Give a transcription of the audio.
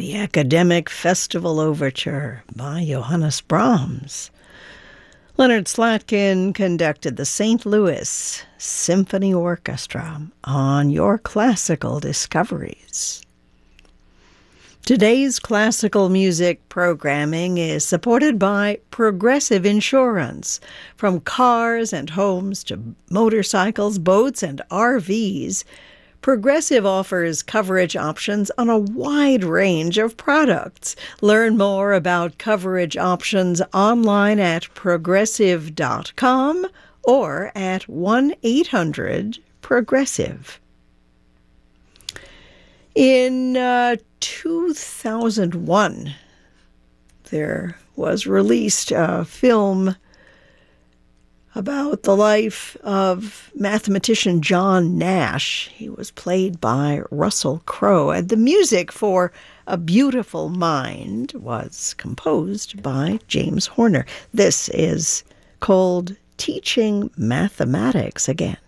the Academic Festival Overture by Johannes Brahms. Leonard Slatkin conducted the St. Louis Symphony Orchestra on Your Classical Discoveries. Today's classical music programming is supported by Progressive Insurance. From cars and homes to motorcycles, boats, and RVs, Progressive offers coverage options on a wide range of products. Learn more about coverage options online at progressive.com or at 1-800-PROGRESSIVE. In 2001, there was released a film about the life of mathematician John Nash. He was played by Russell Crowe, and the music for A Beautiful Mind was composed by James Horner. This is called Teaching Mathematics Again.